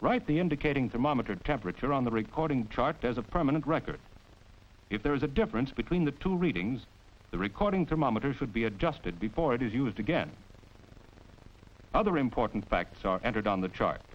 Write the indicating thermometer temperature on the recording chart as a permanent record. If there is a difference between the two readings, the recording thermometer should be adjusted before it is used again. Other important facts are entered on the chart.